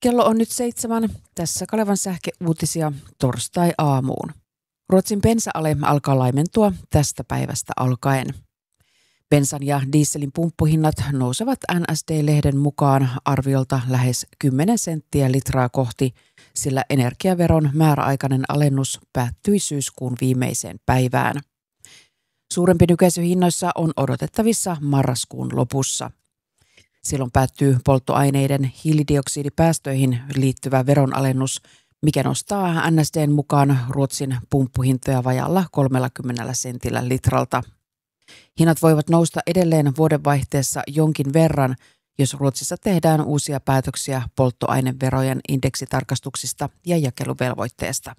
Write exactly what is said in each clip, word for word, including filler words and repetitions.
Kello on nyt seitsemän. Tässä Kalevan sähkeuutisia torstai-aamuun. Ruotsin bensa-ale alkaa laimentua tästä päivästä alkaen. Bensan ja dieselin pumppuhinnat nousevat N S D-lehden mukaan arviolta lähes kymmenen senttiä litraa kohti, sillä energiaveron määräaikainen alennus päättyi syyskuun viimeiseen päivään. Suurempi nykäisy hinnoissa on odotettavissa marraskuun lopussa. Silloin päättyy polttoaineiden hiilidioksidipäästöihin liittyvä veronalennus, mikä nostaa N S D:n mukaan Ruotsin pumppuhintoja vajalla kolmekymmentä sentillä litralta. Hinnat voivat nousta edelleen vuodenvaihteessa jonkin verran, jos Ruotsissa tehdään uusia päätöksiä polttoaineverojen indeksitarkastuksista ja jakeluvelvoitteesta.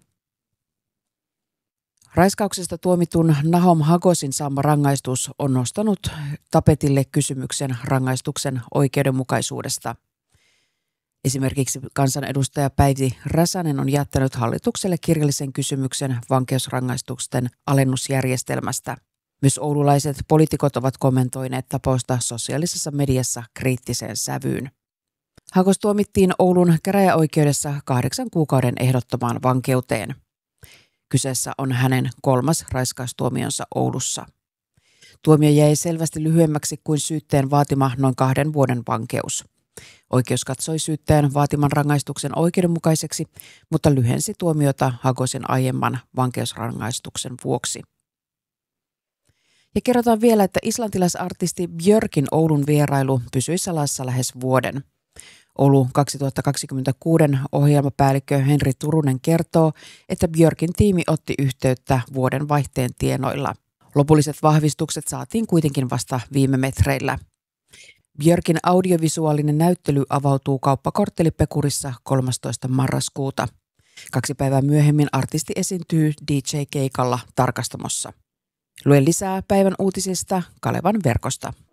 Raiskauksesta tuomitun Nahom Hagosin saama rangaistus on nostanut tapetille kysymyksen rangaistuksen oikeudenmukaisuudesta. Esimerkiksi kansanedustaja Päivi Räsänen on jättänyt hallitukselle kirjallisen kysymyksen vankeusrangaistusten alennusjärjestelmästä. Myös oululaiset poliitikot ovat kommentoineet tapausta sosiaalisessa mediassa kriittiseen sävyyn. Hagos tuomittiin Oulun käräjäoikeudessa kahdeksan kuukauden ehdottomaan vankeuteen. Kyseessä on hänen kolmas raiskaustuomionsa Oulussa. Tuomio jäi selvästi lyhyemmäksi kuin syytteen vaatima noin kahden vuoden vankeus. Oikeus katsoi syytteen vaatiman rangaistuksen oikeudenmukaiseksi, mutta lyhensi tuomiota Hagosin aiemman vankeusrangaistuksen vuoksi. Ja kerrotaan vielä, että islantilaisartisti Björkin Oulun vierailu pysyi salassa lähes vuoden. Oulu kaksituhattakaksikymmentäkuusi ohjelmapäällikkö Henri Turunen kertoo, että Björkin tiimi otti yhteyttä vuoden vaihteen tienoilla. Lopulliset vahvistukset saatiin kuitenkin vasta viime metreillä. Björkin audiovisuaalinen näyttely avautuu Kauppakortteli Pekurissa kolmastoista marraskuuta. Kaksi päivää myöhemmin artisti esiintyy D J-keikalla Tarkastamossa. Lue lisää päivän uutisista Kalevan verkosta.